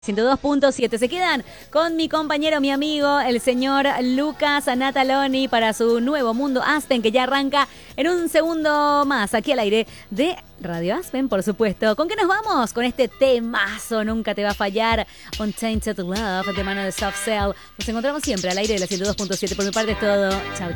102.7. Se quedan con mi compañero, mi amigo, el señor Lucas Nataloni para su nuevo Mundo Aspen, que ya arranca en un segundo más aquí al aire de Radio Aspen, por supuesto. ¿Con qué nos vamos? Con este temazo, nunca te va a fallar, Untainted Love, de mano de Soft Cell. Nos encontramos siempre al aire de la 102.7. Por mi parte es todo. Chao.